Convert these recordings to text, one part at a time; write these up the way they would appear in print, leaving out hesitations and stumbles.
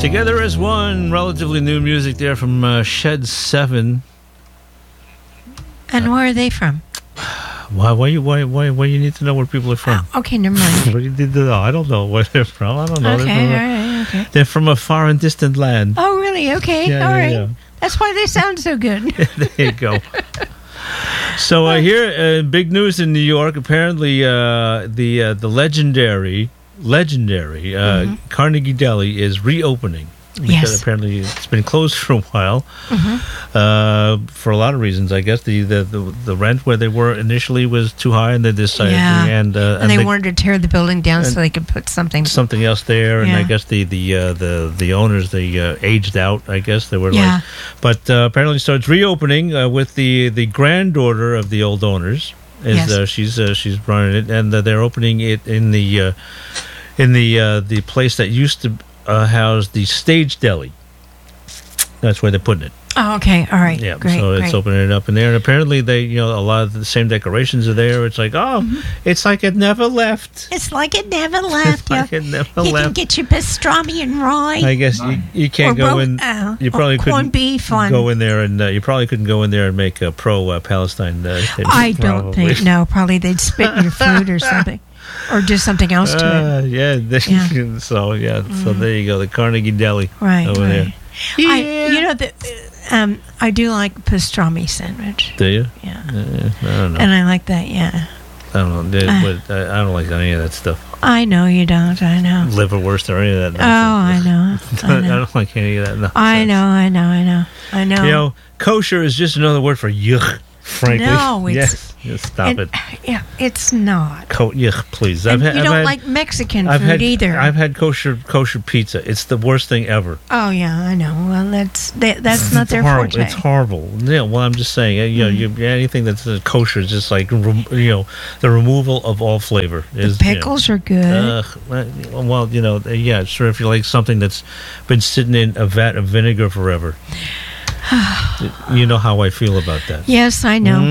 Together as One, relatively new music there from Shed 7. And where are they from? Why you need to know where people are from? Okay, never mind. What do you need to know? I don't know where they're from. I don't know. Okay, all right, okay. They're from a far and distant land. Oh, really? Okay, all right. Yeah. That's why they sound so good. There you go. So here, big news in New York. Apparently, the legendary Carnegie Deli is reopening. Because apparently it's been closed for a while, for a lot of reasons. I guess the rent where they were initially was too high, and they decided, and they wanted to tear the building down so they could put something else there. And I guess the owners, they aged out. I guess they were but apparently, so it's reopening with the granddaughter of the old owners. She's running it, and they're opening it in the place that used to house the Stage Deli. That's where they're putting it. Oh, okay. All right. Yeah. Great, so it's opening it up in there, and apparently they, a lot of the same decorations are there. It's like, it's like it never left. It's like it never left. You can get your pastrami and rye. I guess you can't go in. You probably couldn't go in there, and you probably couldn't go in there and make a pro-Palestine. I don't think. No, probably they'd spit in your food or something. Or do something else to it. So there you go, the Carnegie Deli over there. I do like pastrami sandwich. Do you? Yeah. I don't know. And I like that. Yeah. I don't know. I don't like any of that stuff. I know you don't. I know. Liverwurst or any of that. I know. I don't like any of that. Nonsense. I know. Kosher is just another word for yuck. Frankly, no, it's stop it. Yeah, it's not. Yuck, please. You don't like Mexican food either. I've had kosher pizza. It's the worst thing ever. Oh yeah, I know. Well, that's not their forte. It's horrible. Yeah, well, I'm just saying. Anything that's kosher is just like the removal of all flavor. The pickles are good. Well, sure. If you like something that's been sitting in a vat of vinegar forever. You know how I feel about that. Yes, I know.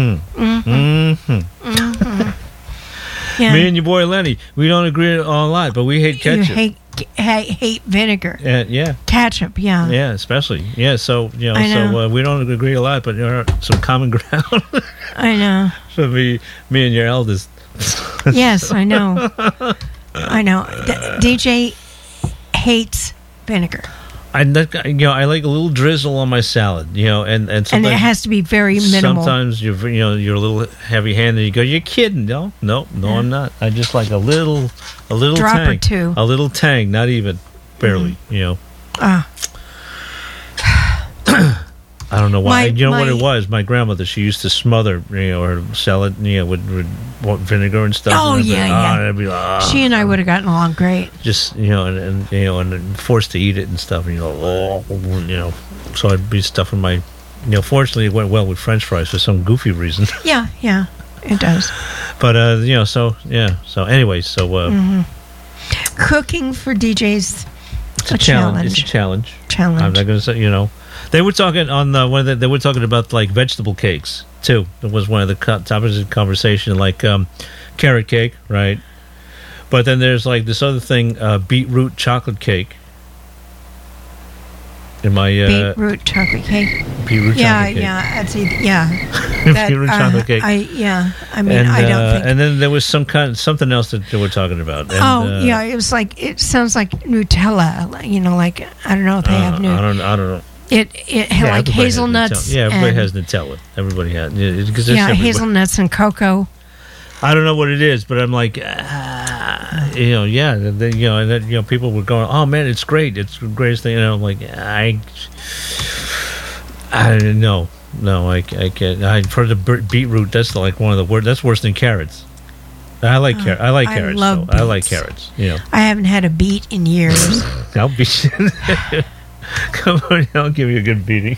Yeah. Me and your boy Lenny, we don't agree on a lot, but we hate ketchup. You hate vinegar. Yeah. Ketchup, yeah. Yeah, especially. Yeah, so, so we don't agree a lot, but there are some common ground. I know. So me and your eldest. Yes, I know. I know. DJ hates vinegar. I like a little drizzle on my salad, and it has to be very minimal. Sometimes you're a little heavy-handed. You go, you're kidding? No, I'm not. I just like a little drop tang, or two, a little tang, not even, barely. I don't know why. What it was? My grandmother, she used to smother, her salad, with vinegar and stuff. Oh, and yeah. She and I would have gotten along great. Just, and forced to eat it and stuff. So I'd be stuffing my, fortunately it went well with French fries for some goofy reason. Yeah, it does. But, So anyway, Cooking for DJs, it's a challenge. It's a challenge. I'm not going to say, They were talking on they were talking about like vegetable cakes too. It was one of the topics of conversation, like carrot cake, right? But then there's like this other thing, beetroot chocolate cake. Beetroot chocolate cake. Beetroot chocolate cake. Beetroot chocolate cake. I don't think. And then there was something else that they were talking about. And, it was like, it sounds like Nutella. Like I don't know if they have Nutella. I don't know. It had like hazelnuts. Yeah, everybody has Nutella. Everybody has. Hazelnuts and cocoa. I don't know what it is, but I'm like, people were going, oh man, it's great, it's the greatest thing. And I'm like, I don't know. No, I can't. I've heard the beetroot. That's like one of the worst. That's worse than carrots. I like carrots. I like carrots. I haven't had a beet in years. I'll be. Come on, I'll give you a good beating.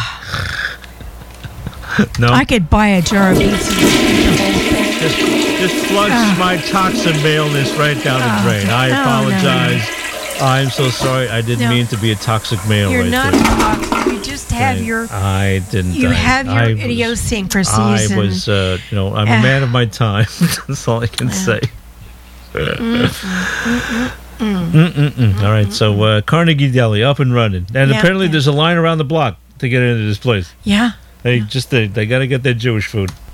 No, I could buy a jar of beets. Just flush my toxin maleness right down the drain. I apologize. No. I'm so sorry. I didn't mean to be a toxic male. You're right not there. toxic. You just have your. I didn't. You have your idiosyncrasies. I was, I'm a man of my time. That's all I can say. All right, so Carnegie Deli up and running, and apparently there's a line around the block to get into this place. Yeah. They got to get their Jewish food.